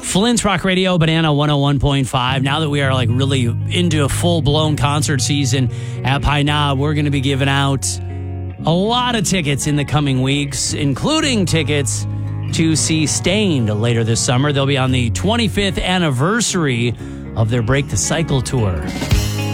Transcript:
Flint's Rock Radio, Banana 101.5. Now that we are like really into a full-blown concert season at Pine Knob, we're going to be giving out a lot of tickets in the coming weeks, including tickets to see Stained later this summer. They'll be on the 25th anniversary of their Break the Cycle tour.